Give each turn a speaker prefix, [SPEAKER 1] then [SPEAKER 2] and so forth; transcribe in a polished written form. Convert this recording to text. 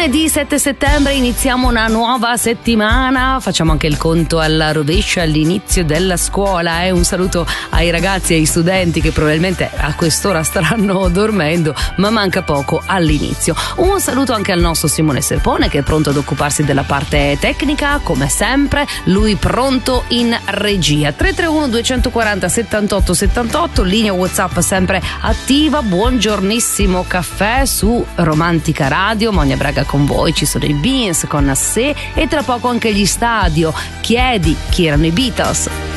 [SPEAKER 1] Lunedì 7 settembre iniziamo una nuova settimana, facciamo anche il conto alla rovescia all'inizio della scuola. Un saluto ai ragazzi e ai studenti che probabilmente a quest'ora staranno dormendo, ma manca poco all'inizio. Un saluto anche al nostro Simone Serpone, che è pronto ad occuparsi della parte tecnica, come sempre, lui pronto in regia. 331 240 78 78, linea WhatsApp sempre attiva. Buongiornissimo caffè su Romantica Radio, Monia Braga con voi, ci sono i Beans con Assè e tra poco anche gli Stadio. Chiedi chi erano i Beatles.